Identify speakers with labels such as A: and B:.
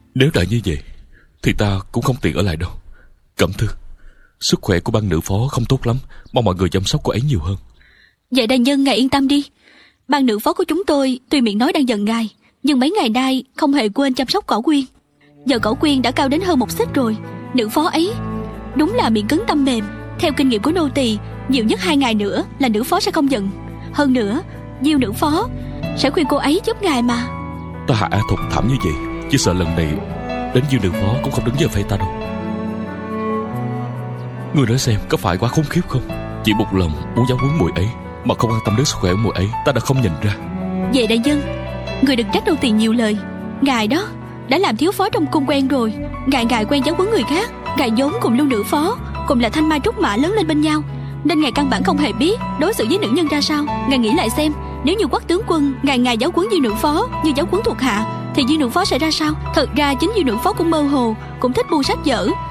A: Nếu đã như vậy thì ta cũng không tiện ở lại đâu. Cẩm Thư, sức khỏe của ban nữ phó không tốt lắm, mong mọi người chăm sóc cô ấy nhiều hơn.
B: Vậy đại nhân ngài yên tâm đi. Ban nữ phó của chúng tôi tuy miệng nói đang giận ngài, nhưng mấy ngày nay không hề quên chăm sóc Cỏ Quyên. Giờ Cỏ Quyên đã cao đến hơn 1 xích rồi. Nữ phó ấy đúng là miệng cứng tâm mềm. Theo kinh nghiệm của nô tỳ, nhiều nhất 2 ngày nữa là nữ phó sẽ không giận. Hơn nữa, Diêu nữ phó sẽ khuyên cô ấy giúp ngài mà.
A: Ta hạ A Thục thảm như vậy, chỉ sợ lần này đến Diêu nữ phó cũng không đứng về phe ta đâu. Ngươi nói xem, có phải quá khốn khiếp không? Chỉ một lòng muốn giáo huấn muội ấy mà không quan tâm đến sức khỏe của muội ấy, ta đã không nhìn ra.
B: Vậy đại nhân, người đừng trách nô tỳ nhiều lời. Ngài đó đã làm thiếu phó trong cung quen rồi. Ngài quen giáo huấn người khác. Ngài vốn cùng Lưu nữ phó, cùng là thanh mai trúc mã lớn lên bên nhau, nên ngài căn bản không hề biết đối xử với nữ nhân ra sao. Ngài nghĩ lại xem, nếu như Quách tướng quân ngài giáo huấn Diêu nữ phó như giáo huấn thuộc hạ, thì Diêu nữ phó sẽ ra sao? Thật ra chính Diêu nữ phó cũng mơ hồ, cũng thích buôn sách dở,